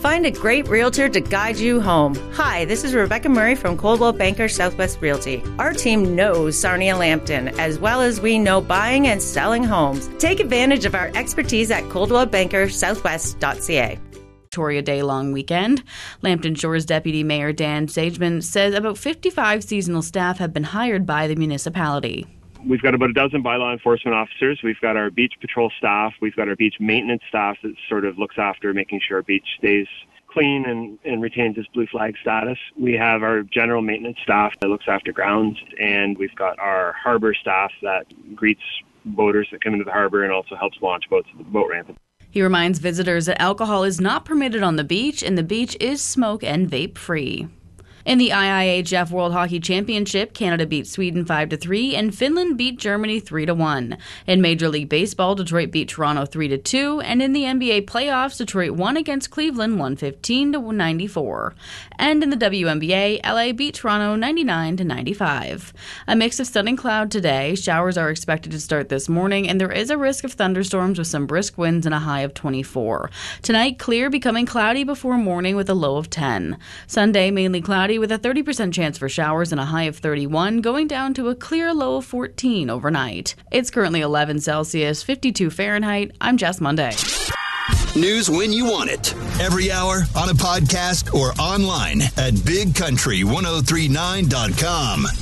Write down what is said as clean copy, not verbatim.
Find a great realtor to guide you home. Hi, this is Rebecca Murray from Coldwell Banker Southwest Realty. Our team knows Sarnia Lambton, as well as we know buying and selling homes. Take advantage of our expertise at coldwellbankersouthwest.ca. Victoria Day long weekend. Lambton Shores Deputy Mayor Dan Sageman says about 55 seasonal staff have been hired by the municipality. We've got about a dozen bylaw enforcement officers. We've got our beach patrol staff. We've got our beach maintenance staff that sort of looks after making sure our beach stays clean and retains its blue flag status. We have our general maintenance staff that looks after grounds, and we've got our harbor staff that greets boaters that come into the harbor and also helps launch boats at the boat ramp. He reminds visitors that alcohol is not permitted on the beach, and the beach is smoke and vape free. In the IIHF World Hockey Championship, Canada beat Sweden 5-3 and Finland beat Germany 3-1. In Major League Baseball, Detroit beat Toronto 3-2, and in the NBA playoffs, Detroit won against Cleveland 115-94. And in the WNBA, LA beat Toronto 99-95. A mix of stunning cloud today. Showers are expected to start this morning, and there is a risk of thunderstorms with some brisk winds and a high of 24. Tonight, clear, becoming cloudy before morning with a low of 10. Sunday, mainly cloudy with a 30% chance for showers and a high of 31, going down to a clear low of 14 overnight. It's currently 11 Celsius, 52 Fahrenheit. I'm Jess Monday. News when you want it. Every hour on a podcast or online at bigcountry1039.com.